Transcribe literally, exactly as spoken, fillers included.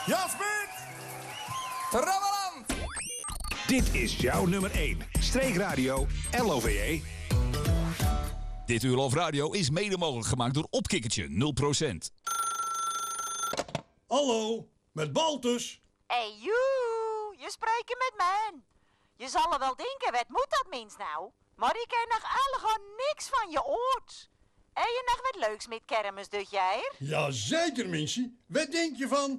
Jasper! Trammeland! Dit is jouw nummer één. Streekradio L O V E. Dit uur Love Radio is mede mogelijk gemaakt door Opkikkertje nul procent. Hallo, met Baltus. Hey, joe, je spreekt met mij. Je zal er wel denken, wat moet dat mens nou? Maar ik ken nog allemaal niks van je oort. En je nog wat leuks met kermis, dit jaar? Jazeker, mensje. Wat denk je van